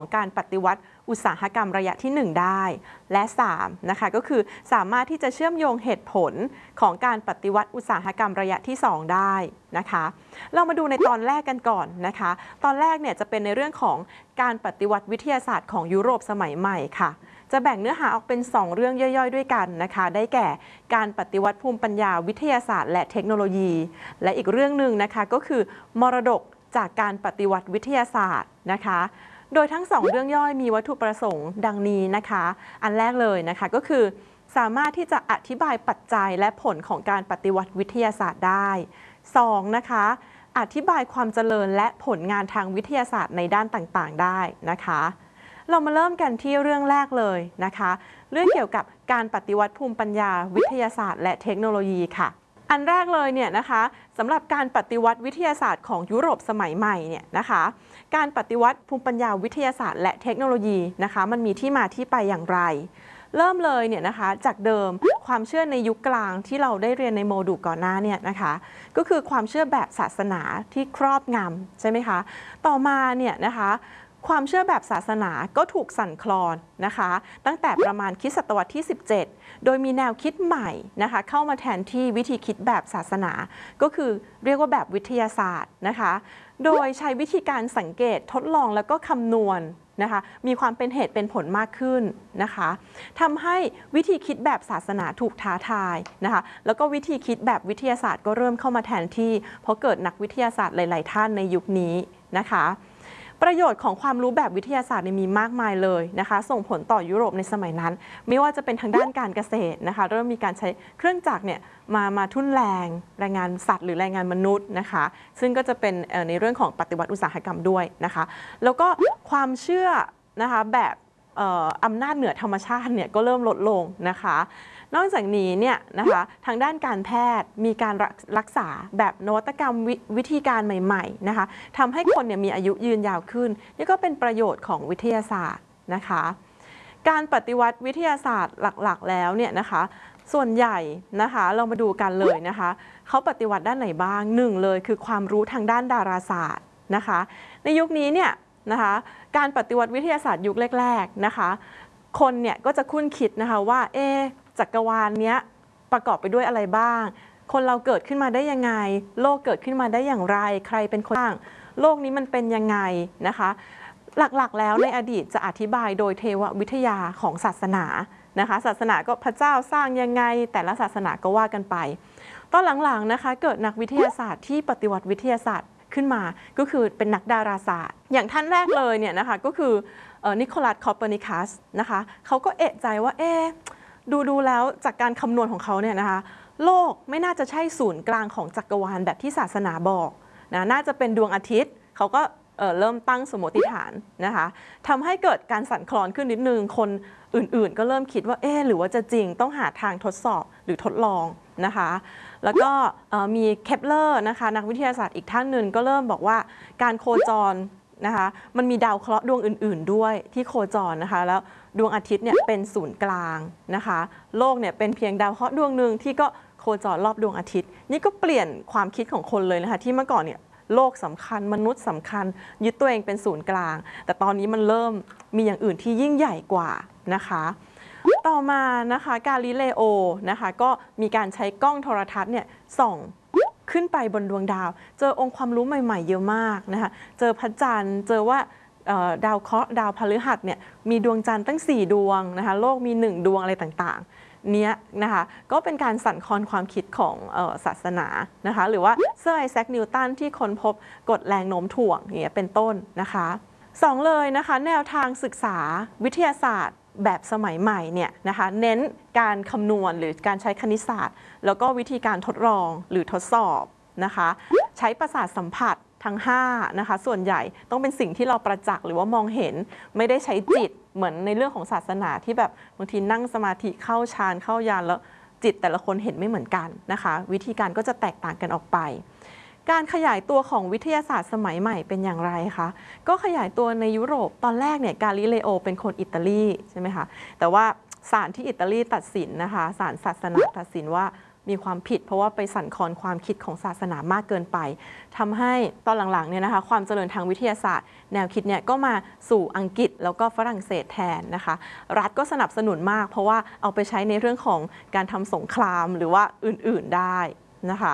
การปฏิวัติอุตสาหกรรมระยะที่ 1 ได้และ3นะคะก็คือสามารถที่จะเชื่อมโยงเหตุผลของการปฏิวัติอุตสาหกรรมระยะที่ 2 ได้นะคะเรามาดูในตอนแรกกันก่อนนะคะตอนแรกเนี่ยจะเป็นในเรื่องของการปฏิวัติวิทยาศาสตร์ของยุโรปสมัยใหม่ค่ะจะแบ่งเนื้อหาออกเป็น2เรื่องย่อยๆด้วยกันนะคะได้แก่การปฏิวัติภูมิปัญญาวิทยาศาสตร์และเทคโนโลยีและอีกเรื่องหนึ่งนะคะก็คือมรดกจากการปฏิวัติวิทยาศาสตร์นะคะโดยทั้ง2เรื่องย่อยมีวัตถุประสงค์ดังนี้นะคะอันแรกเลยนะคะก็คือสามารถที่จะอธิบายปัจจัยและผลของการปฏิวัติวิทยาศาสตร์ได้2นะคะอธิบายความเจริญและผลงานทางวิทยาศาสตร์ในด้านต่างๆได้นะคะเรามาเริ่มกันที่เรื่องแรกเลยนะคะเรื่องเกี่ยวกับการปฏิวัติภูมิปัญญาวิทยาศาสตร์และเทคโนโลยีค่ะอันแรกเลยเนี่ยนะคะสำหรับการปฏิวัติวิทยาศาสตร์ของยุโรปสมัยใหม่เนี่ยนะคะการปฏิวัติภูมิปัญญาวิทยาศาสตร์และเทคโนโลยีนะคะมันมีที่มาที่ไปอย่างไรเริ่มเลยเนี่ยนะคะจากเดิมความเชื่อในยุคกลางที่เราได้เรียนในโมดูลก่อนหน้าเนี่ยนะคะก็คือความเชื่อแบบศาสนาที่ครอบงำใช่ไหมคะต่อมาเนี่ยนะคะความเชื่อแบบศาสนาก็ถูกสั่นคลอนนะคะตั้งแต่ประมาณคริสตศตวรรษที่ 17โดยมีแนวคิดใหม่นะคะเข้ามาแทนที่วิธีคิดแบบศาสนาก็คือเรียกว่าแบบวิทยาศาสตร์นะคะโดยใช้วิธีการสังเกตทดลองแล้วก็คำนวณนะคะมีความเป็นเหตุเป็นผลมากขึ้นนะคะทำให้วิธีคิดแบบศาสนาถูกท้าทายนะคะแล้วก็วิธีคิดแบบวิทยาศาสตร์ก็เริ่มเข้ามาแทนที่เพราะเกิดนักวิทยาศาสตร์หลายๆท่านในยุคนี้นะคะประโยชน์ของความรู้แบบวิทยาศาสตร์มีมากมายเลยนะคะส่งผลต่อยุโรปในสมัยนั้นไม่ว่าจะเป็นทางด้านการเกษตรนะคะเริ่มมีการใช้เครื่องจักรเนี่ยมาทุ่นแรงงานสัตว์หรือแรงงานมนุษย์นะคะซึ่งก็จะเป็นในเรื่องของปฏิวัติอุตสาหกรรมด้วยนะคะแล้วก็ความเชื่อนะคะแบบอำนาจเหนือธรรมชาติเนี่ยก็เริ่มลดลงนะคะนอกจากนี้เนี่ยนะคะทางด้านการแพทย์มีการรักษาแบบนวัตกรรมวิธีการใหม่ๆนะคะทำให้คนเนี่ยมีอายุยืนยาวขึ้นนี่ก็เป็นประโยชน์ของวิทยาศาสตร์นะคะการปฏิวัติวิทยาศาสตร์หลักๆแล้วเนี่ยนะคะส่วนใหญ่นะคะเรามาดูกันเลยนะคะเขาปฏิวัติด้านไหนบ้างหนึ่งเลยคือความรู้ทางด้านดาราศาสตร์นะคะในยุคนี้เนี่ยนะคะการปฏิวัติวิทยาศาสตร์ยุคแรกๆนะคะคนเนี่ยก็จะคุ้นคิดนะคะว่าจักรวาลเนี้ยประกอบไปด้วยอะไรบ้างคนเราเกิดขึ้นมาได้ยังไงโลกเกิดขึ้นมาได้อย่างไรใครเป็นคนสร้างโลกนี้มันเป็นยังไงนะคะหลักๆแล้วในอดีตจะอธิบายโดยเทววิทยาของศาสนานะคะศาสนาก็พระเจ้าสร้างยังไงแต่ละศาสนาก็ว่ากันไปตอนหลังๆนะคะเกิดนักวิทยาศาสตร์ที่ปฏิวัติวิทยาศาสตร์ขึ้นมาก็คือเป็นนักดาราศาสตร์อย่างท่านแรกเลยเนี่ยนะคะก็คือนิโคลัส คอปเปอร์นิคัสนะคะเขาก็เอะใจว่าดูแล้วจากการคำนวณของเขาเนี่ยนะคะโลกไม่น่าจะใช่ศูนย์กลางของจักรวาลแบบที่ศาสนาบอกนะน่าจะเป็นดวงอาทิตย์เขาก็เริ่มตั้งสมมติฐานนะคะทำให้เกิดการสั่นคลอนขึ้นนิดนึงคนอื่นๆก็เริ่มคิดว่าหรือว่าจะจริงต้องหาทางทดสอบหรือทดลองนะคะแล้วก็มีเคปเลอร์นะคะนักวิทยาศาสตร์อีกท่านหนึ่งก็เริ่มบอกว่าการโคจรนะคะมันมีดาวเคราะห์ดวงอื่นๆด้วยที่โคจรนะคะแล้วดวงอาทิตย์เนี่ยเป็นศูนย์กลางนะคะโลกเนี่ยเป็นเพียงดาวเคราะห์ดวงหนึ่งที่ก็โคจรรอบดวงอาทิตย์นี่ก็เปลี่ยนความคิดของคนเลยนะคะที่เมื่อก่อนเนี่ยโลกสำคัญมนุษย์สำคัญยึดตัวเองเป็นศูนย์กลางแต่ตอนนี้มันเริ่มมีอย่างอื่นที่ยิ่งใหญ่กว่านะคะต่อมานะคะกาลิเลโอนะคะก็มีการใช้กล้องโทรทัศน์เนี่ยส่องขึ้นไปบนดวงดาวเจอองค์ความรู้ใหม่ๆเยอะมากนะคะเจอพระจันทร์เจอว่าดาวเคราะห์ดาวพฤหัสเนี่ยมีดวงจันทร์ตั้ง4 ดวงนะคะโลกมี1 ดวงอะไรต่างๆเนี้ยนะคะก็เป็นการสั่นคลอนความคิดของศาสนานะคะหรือว่าเซอร์ไอแซคนิวตันที่ค้นพบกฎแรงโน้มถ่วงอย่างเงี้ยเป็นต้นนะคะ2เลยนะคะแนวทางศึกษาวิทยาศาสตร์แบบสมัยใหม่เนี่ยนะคะเน้นการคำนวณหรือการใช้คณิตศาสตร์แล้วก็วิธีการทดลองหรือทดสอบนะคะใช้ประสาทสัมผัสทั้ง5นะคะส่วนใหญ่ต้องเป็นสิ่งที่เราประจักษ์หรือว่ามองเห็นไม่ได้ใช้จิตเหมือนในเรื่องของศาสนาที่แบบบางทีนั่งสมาธิเข้าฌานเข้ายานแล้วจิตแต่ละคนเห็นไม่เหมือนกันนะคะวิธีการก็จะแตกต่างกันออกไปการขยายตัวของวิทยาศาสตร์สมัยใหม่เป็นอย่างไรคะก็ขยายตัวในยุโรปตอนแรกเนี่ยกาลิเลโอเป็นคนอิตาลีใช่ไหมคะแต่ว่าศาลที่อิตาลีตัดสินนะคะศาลศาสนาตัดสินว่ามีความผิดเพราะว่าไปสั่นคลอนความคิดของศาสนามากเกินไปทำให้ตอนหลังๆเนี่ยนะคะความเจริญทางวิทยาศาสตร์แนวคิดเนี่ยก็มาสู่อังกฤษแล้วก็ฝรั่งเศสแทนนะคะรัฐก็สนับสนุนมากเพราะว่าเอาไปใช้ในเรื่องของการทำสงครามหรือว่าอื่นๆได้นะคะ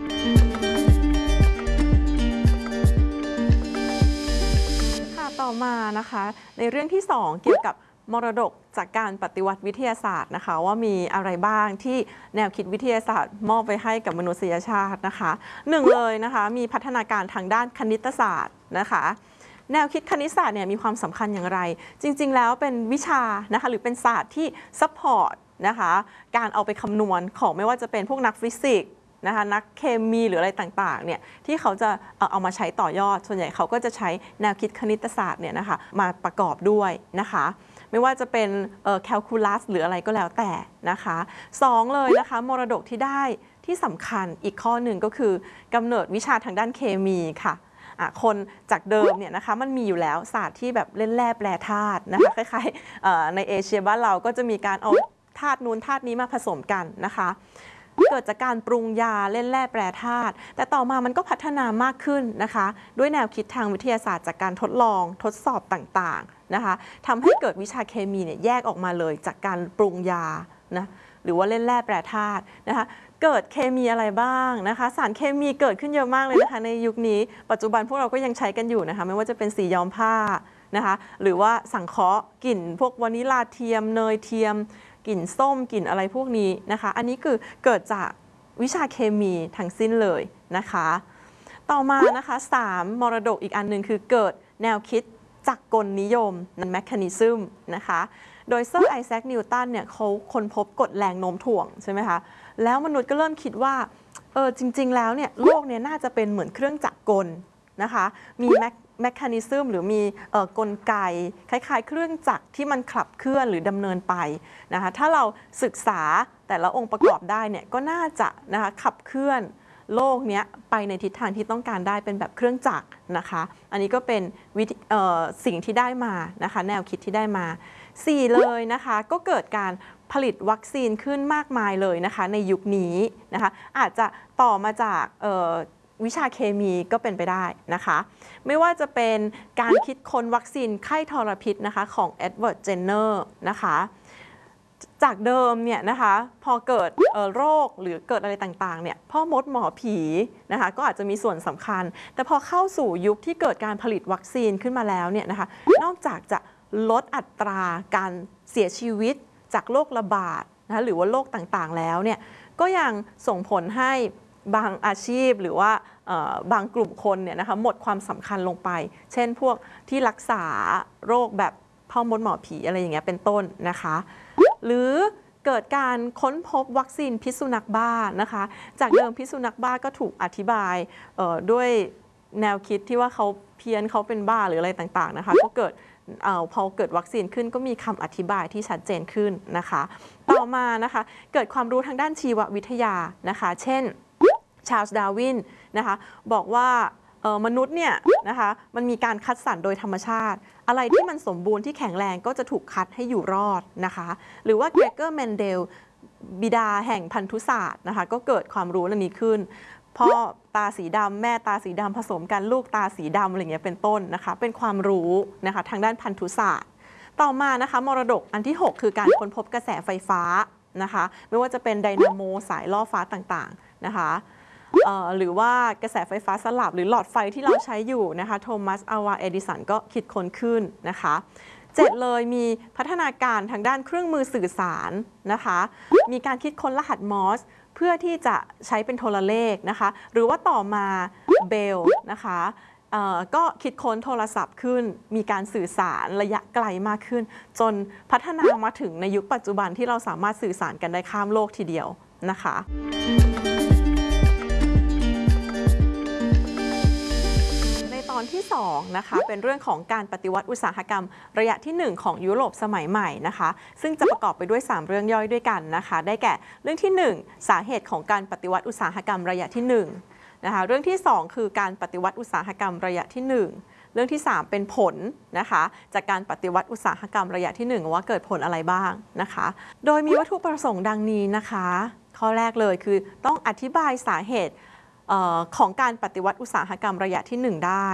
ต่อมานะคะในเรื่องที่ 2 เกี่ยวกับมรดกจากการปฏิวัติวิทยาศาสตร์นะคะว่ามีอะไรบ้างที่แนวคิดวิทยาศาสตร์มอบไปให้กับมนุษยชาตินะคะหนึ่งเลยนะคะมีพัฒนาการทางด้านคณิตศาสตร์นะคะแนวคิดคณิตศาสตร์เนี่ยมีความสำคัญอย่างไรจริงๆแล้วเป็นวิชานะคะหรือเป็นศาสตร์ที่ซัพพอร์ตนะคะการเอาไปคำนวณของไม่ว่าจะเป็นพวกนักฟิสิกส์นะคะนักเคมีหรืออะไรต่างๆเนี่ยที่เขาจะเอามาใช้ต่อยอดส่วนใหญ่เขาก็จะใช้แนวคิดคณิตศาสตร์เนี่ยนะคะมาประกอบด้วยนะคะไม่ว่าจะเป็นแคลคูลัสหรืออะไรก็แล้วแต่นะคะ2เลยนะคะมรดกที่ได้ที่สำคัญอีกข้อหนึ่งก็คือกำเนิดวิชาทางด้านเคมีค่ะคนจากเดิมเนี่ยนะคะมันมีอยู่แล้วศาสตร์ที่แบบเล่นแร่แปรธาตุนะคะคล้ายๆในเอเชียบ้านเราก็จะมีการเอาธาตุนู้นธาตุนี้มาผสมกันนะคะเกิดจากการปรุงยาเล่นแร่แปรธาตุแต่ต่อมามันก็พัฒนามากขึ้นนะคะด้วยแนวคิดทางวิทยาศาสตร์จากการทดลองทดสอบต่างๆนะคะทำให้เกิดวิชาเคมีเนี่ยแยกออกมาเลยจากการปรุงยานะหรือว่าเล่นแร่แปรธาตุนะคะเกิดเคมีอะไรบ้างนะคะสารเคมีเกิดขึ้นเยอะมากเลยนะคะในยุคนี้ปัจจุบันพวกเราก็ยังใช้กันอยู่นะคะไม่ว่าจะเป็นสีย้อมผ้านะคะหรือว่าสังเคราะห์กลิ่นพวกวานิลลาเทียมเนยเทียมกลิ่นส้มกลิ่นอะไรพวกนี้นะคะอันนี้คือเกิดจากวิชาเคมีทั้งสิ้นเลยนะคะต่อมานะคะ3มรดกอีกอันหนึ่งคือเกิดแนวคิดจักรกลนิยมนั่นแมคคานิซึมนะคะโดยเซอร์ไอแซคนิวตันเนี่ยเขาค้นพบกฎแรงโน้มถ่วงใช่ไหมคะแล้วมนุษย์ก็เริ่มคิดว่าจริงๆแล้วเนี่ยโลกเนี่ยน่าจะเป็นเหมือนเครื่องจักรกลนะคะมีแมคคานิซึมหรือมีกลไกคล้ายๆเครื่องจักรที่มันขับเคลื่อนหรือดำเนินไปนะคะถ้าเราศึกษาแต่ละองค์ประกอบได้เนี่ยก็น่าจะนะคะขับเคลื่อนโลกนี้ไปในทิศทางที่ต้องการได้เป็นแบบเครื่องจักรนะคะอันนี้ก็เป็นสิ่งที่ได้มานะคะแนวคิดที่ได้มา4เลยนะคะก็เกิดการผลิตวัคซีนขึ้นมากมายเลยนะคะในยุคนี้นะคะอาจจะต่อมาจากวิชาเคมีก็เป็นไปได้นะคะไม่ว่าจะเป็นการคิดค้นวัคซีนไข้ทรพิษนะคะของเอ็ดเวิร์ด เจนเนอร์นะคะจากเดิมเนี่ยนะคะพอเกิดโรคหรือเกิดอะไรต่างๆเนี่ยพ่อมดหมอผีนะคะก็อาจจะมีส่วนสำคัญแต่พอเข้าสู่ยุคที่เกิดการผลิตวัคซีนขึ้นมาแล้วเนี่ยนะคะนอกจากจะลดอัตราการเสียชีวิตจากโรคระบาดนะคะหรือว่าโรคต่างๆแล้วเนี่ยก็ยังส่งผลให้บางอาชีพหรือว่าบางกลุ่มคนเนี่ยนะคะหมดความสำคัญลงไปเช่นพวกที่รักษาโรคแบบพ่อมดหมอผีอะไรอย่างเงี้ยเป็นต้นนะคะหรือเกิดการค้นพบวัคซีนพิษสุนัขบ้านะคะจากเดิมพิษสุนัขบ้าก็ถูกอธิบายด้วยแนวคิดที่ว่าเขาเพี้ยนเขาเป็นบ้าหรืออะไรต่างๆนะคะก็เกิดพอเกิดวัคซีนขึ้นก็มีคำอธิบายที่ชัดเจนขึ้นนะคะต่อมานะคะเกิดความรู้ทางด้านชีววิทยานะคะเช่นชาร์ลส์ ดาร์วินนะคะบอกว่ามนุษย์เนี่ยนะคะมันมีการคัดสรรโดยธรรมชาติอะไรที่มันสมบูรณ์ที่แข็งแรงก็จะถูกคัดให้อยู่รอดนะคะหรือว่าเกรเกอร์ แมนเดลบิดาแห่งพันธุศาสตร์นะคะก็เกิดความรู้เรื่องนี้ขึ้นพ่อตาสีดำแม่ตาสีดำผสมกันลูกตาสีดำอะไรเงี้ยเป็นต้นนะคะเป็นความรู้นะคะทางด้านพันธุศาสตร์ต่อมานะคะมรดกอันที่ 6 คือการค้นพบกระแสไฟฟ้านะคะไม่ว่าจะเป็นไดนาโมสายล่อฟ้าต่างๆนะคะหรือว่ากระแสไฟฟ้าสลับหรือหลอดไฟที่เราใช้อยู่นะคะโทมัส อัลวา เอดิสันก็คิดค้นขึ้นนะคะ7เลยมีพัฒนาการทางด้านเครื่องมือสื่อสารนะคะมีการคิดค้นรหัสมอร์สเพื่อที่จะใช้เป็นโทรเลขนะคะหรือว่าต่อมาเบลนะคะก็คิดค้นโทรศัพท์ขึ้นมีการสื่อสารระยะไกลมากขึ้นจนพัฒนามาถึงในยุคปัจจุบันที่เราสามารถสื่อสารกันได้ข้ามโลกทีเดียวนะคะตอนที่2นะคะเป็นเรื่องของการปฏิวัติอุตสาหกรรมระยะที่ 1ของยุโรปสมัยใหม่นะคะซึ่งจะประกอบไปด้วย3เรื่องย่อยด้วยกันนะคะได้แก่เรื่องที่1สาเหตุของการปฏิวัติอุตสาหกรรมระยะที่1นะคะเรื่องที่2คือการปฏิวัติอุตสาหกรรมระยะที่1เรื่องที่3เป็นผลนะคะจากการปฏิวัติอุตสาหกรรมระยะที่1ว่าเกิดผลอะไรบ้างนะคะโดยมีวัตถุประสงค์ดังนี้นะคะข้อแรกเลยคือต้องอธิบายสาเหตุของการปฏิวัติอุตสาหกรรมระยะที่ 1 ได้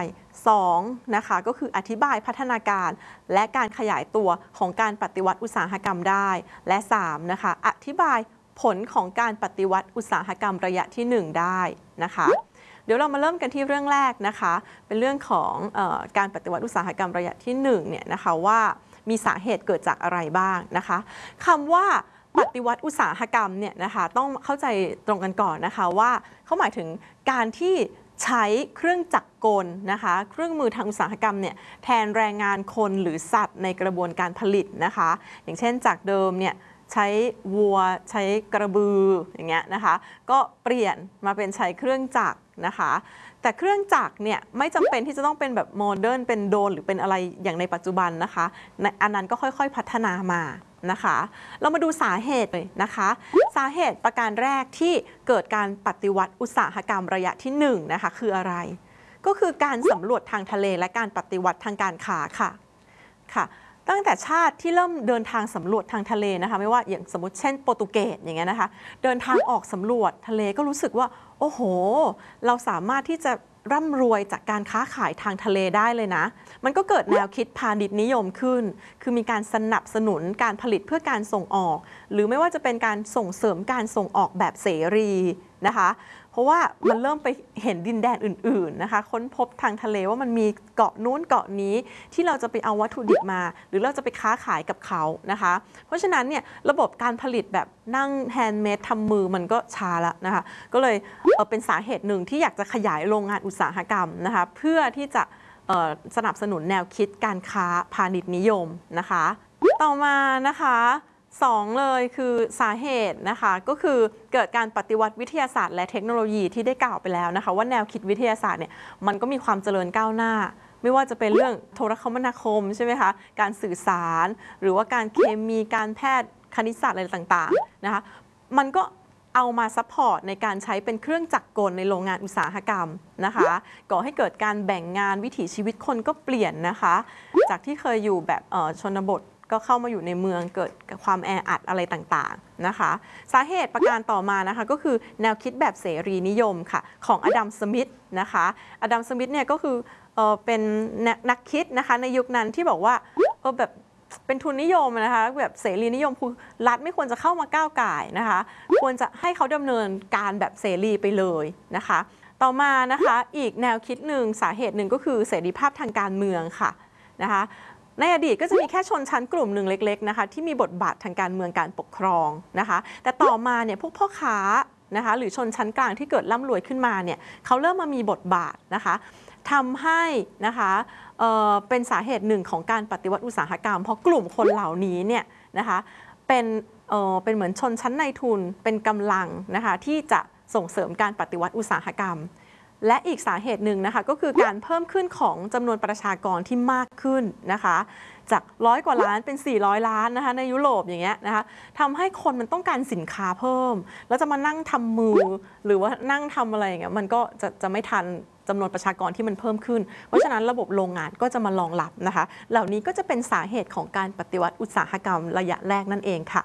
2นะคะก็คืออธิบายพัฒนาการและการขยายตัวของการปฏิวัติอุตสาหกรรมได้และ3นะคะอธิบายผลของการปฏิวัติอุตสาหกรรมระยะที่ 1 ได้นะคะเดี๋ยวเรามาเริ่มกันที่เรื่องแรกนะคะเป็นเรื่องของการปฏิวัติอุตสาหกรรมระยะที่1เนี่ยนะคะว่ามีสาเหตุเกิดจากอะไรบ้างนะคะคำว่าปฏิวัติอุตสาหกรรมเนี่ยนะคะต้องเข้าใจตรงกันก่อนนะคะว่าเขาหมายถึงการที่ใช้เครื่องจักรกลนะคะเครื่องมือทางอุตสาหกรรมเนี่ยแทนแรงงานคนหรือสัตว์ในกระบวนการผลิตนะคะอย่างเช่นจากเดิมเนี่ยใช้วัวใช้กระบืออย่างเงี้ยนะคะก็เปลี่ยนมาเป็นใช้เครื่องจักรนะคะแต่เครื่องจักรเนี่ยไม่จำเป็นที่จะต้องเป็นแบบโมเดิร์นเป็นโดรนหรือเป็นอะไรอย่างในปัจจุบันนะคะอันนั้นก็ค่อยๆพัฒนามานะคะเรามาดูสาเหตุเลยนะคะสาเหตุประการแรกที่เกิดการปฏิวัติอุตสาหกรรมระยะที่1นะคะคืออะไรก็คือการสำรวจทางทะเลและการปฏิวัติทางการค้าค่ะตั้งแต่ชาติที่เริ่มเดินทางสำรวจทางทะเลนะคะไม่ว่าอย่างสมมติเช่นโปรตุเกสอย่างเงี้ยนะคะเดินทางออกสำรวจทะเลก็รู้สึกว่าโอ้โหเราสามารถที่จะร่ำรวยจากการค้าขายทางทะเลได้เลยนะมันก็เกิดแนวคิดพาณิชย์นิยมขึ้นคือมีการสนับสนุนการผลิตเพื่อการส่งออกหรือไม่ว่าจะเป็นการส่งเสริมการส่งออกแบบเสรีนะคะเพราะว่ามันเริ่มไปเห็นดินแดนอื่นๆนะคะค้นพบทางทะเลว่ามันมีเกาะนู้นเกาะนี้ที่เราจะไปเอาวัตถุดิบมาหรือเราจะไปค้าขายกับเขานะคะเพราะฉะนั้นเนี่ยระบบการผลิตแบบนั่งแฮนด์เมดทำมือมันก็ช้าแล้วนะคะก็เลยเป็นสาเหตุหนึ่งที่อยากจะขยายโรงงานอุตสาหกรรมนะคะเพื่อที่จะสนับสนุนแนวคิดการค้าพาณิชย์นิยมนะคะต่อมานะคะ2เลยคือสาเหตุนะคะก็คือเกิดการปฏิวัติวิทยาศาสตร์และเทคโนโลยีที่ได้กล่าวไปแล้วนะคะว่าแนวคิดวิทยาศาสตร์เนี่ยมันก็มีความเจริญก้าวหน้าไม่ว่าจะเป็นเรื่องโทรคมนาคมใช่ไหมคะการสื่อสารหรือว่าการเคมีการแพทย์คณิตศาสตร์อะไรต่างๆนะคะมันก็เอามาซัพพอร์ตในการใช้เป็นเครื่องจักรกลในโรงงานอุตสาหกรรมนะคะก่อให้เกิดการแบ่งงานวิถีชีวิตคนก็เปลี่ยนนะคะจากที่เคยอยู่แบบชนบทก็เข้ามาอยู่ในเมืองเกิดความแออัดอะไรต่างๆนะคะสาเหตุประการต่อมานะคะก็คือแนวคิดแบบเสรีนิยมค่ะของอดัมสมิธนะคะอดัมสมิธเนี่ยก็คือเป็นนักคิดนะคะในยุคนั้นที่บอกว่าแบบเป็นทุนนิยมนะคะแบบเสรีนิยมคือรัฐไม่ควรจะเข้ามาก้าวก่ายนะคะควรจะให้เขาดำเนินการแบบเสรีไปเลยนะคะต่อมานะคะอีกแนวคิดหนึ่งสาเหตุหนึ่งก็คือเสรีภาพทางการเมืองค่ะนะคะในอดีตก็จะมีแค่ชนชั้นกลุ่มหนึ่งเล็กๆนะคะที่มีบทบาททางการเมืองการปกครองนะคะแต่ต่อมาเนี่ยพวกพ่อค้านะคะหรือชนชั้นกลางที่เกิดร่ำรวยขึ้นมาเนี่ยเขาเริ่มมามีบทบาทนะคะทำให้นะคะเป็นสาเหตุหนึ่งของการปฏิวัติอุตสาหกรรมเพราะกลุ่มคนเหล่านี้เนี่ยนะคะเป็นเหมือนชนชั้นนายทุนเป็นกำลังนะคะที่จะส่งเสริมการปฏิวัติอุตสาหกรรมและอีกสาเหตุหนึ่งนะคะก็คือการเพิ่มขึ้นของจำนวนประชากรที่มากขึ้นนะคะจาก100 กว่าล้านเป็น400 ล้านนะคะในยุโรปอย่างเงี้ยนะคะทำให้คนมันต้องการสินค้าเพิ่มแล้วจะมานั่งทำมือหรือว่านั่งทำอะไรอย่างเงี้ยมันก็จะไม่ทันจำนวนประชากรที่มันเพิ่มขึ้นเพราะฉะนั้นระบบโรงงานก็จะมารองรับนะคะเหล่านี้ก็จะเป็นสาเหตุของการปฏิวัติอุตสาหกรรมระยะแรกนั่นเองค่ะ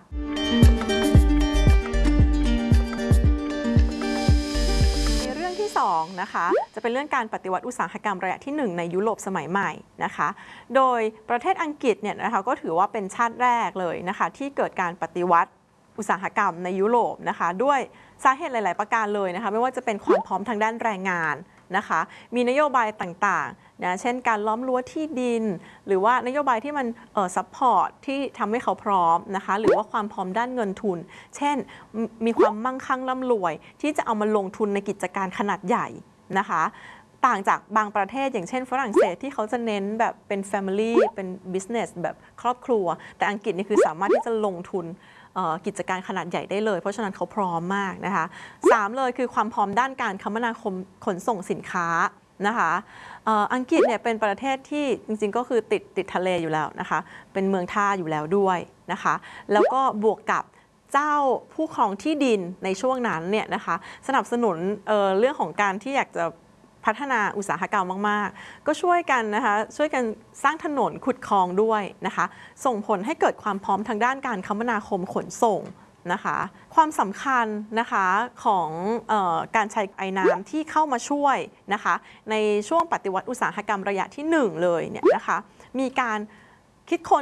2นะคะจะเป็นเรื่องการปฏิวัติอุตสาหกรรมระยะที่1ในยุโรปสมัยใหม่นะคะโดยประเทศอังกฤษเนี่ยนะคะก็ถือว่าเป็นชาติแรกเลยนะคะที่เกิดการปฏิวัติอุตสาหกรรมในยุโรปนะคะด้วยสาเหตุหลายๆประการเลยนะคะไม่ว่าจะเป็นความพร้อมทางด้านแรงงานนะคะมีนโยบายต่างๆนะเช่นการล้อมรั้วที่ดินหรือว่านโยบายที่มันซัพพอร์ตที่ทำให้เขาพร้อมนะคะหรือว่าความพร้อมด้านเงินทุนเช่นมีความมั่งคั่งร่ำรวยที่จะเอามาลงทุนในกิจการขนาดใหญ่นะคะต่างจากบางประเทศอย่างเช่นฝรั่งเศสที่เขาจะเน้นแบบเป็น Family เป็น Business แบบครอบครัวแต่อังกฤษนี่คือสามารถที่จะลงทุนกิจการขนาดใหญ่ได้เลยเพราะฉะนั้นเขาพร้อมมากนะคะ3เลยคือความพร้อมด้านการคมนาคมขนส่งสินค้านะคะอังกฤษเนี่ยเป็นประเทศที่จริงๆก็คือติดทะเลอยู่แล้วนะคะเป็นเมืองท่าอยู่แล้วด้วยนะคะแล้วก็บวกกับเจ้าผู้ครองที่ดินในช่วงนั้นเนี่ยนะคะสนับสนุนเรื่องของการที่อยากจะพัฒนาอุตสาหกรรมมากๆก็ช่วยกันนะคะช่วยกันสร้างถนนขุดคลองด้วยนะคะส่งผลให้เกิดความพร้อมทางด้านการคมนาคมขนส่งนะคะความสำคัญนะคะของการใช้ไอ้น้ำที่เข้ามาช่วยนะคะในช่วงปฏิวัติอุตสาหกรรมระยะที่1เลยเนี่ยนะคะมีการคิดค้น